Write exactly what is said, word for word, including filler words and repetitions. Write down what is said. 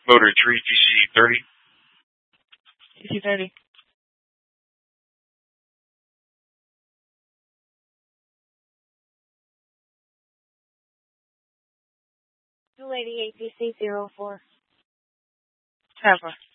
Motor three T C thirty. T C thirty. two eighty-eight T C zero four. Tampa.